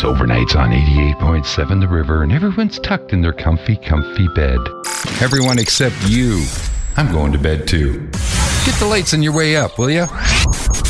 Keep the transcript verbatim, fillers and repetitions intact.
overnights on eighty-eight point seven The River, and everyone's tucked in their comfy, comfy bed. Everyone except you. I'm going to bed too. Get the lights on your way up, will ya?